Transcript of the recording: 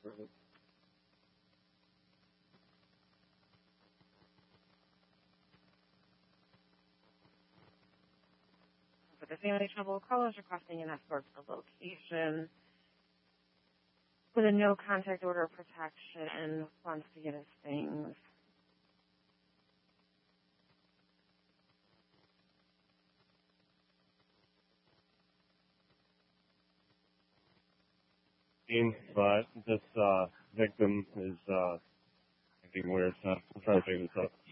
But the family trouble caller is requesting an escort to the location with a no contact order of protection and wants to get his things. But this victim is acting weird, so I'm trying to figure this out.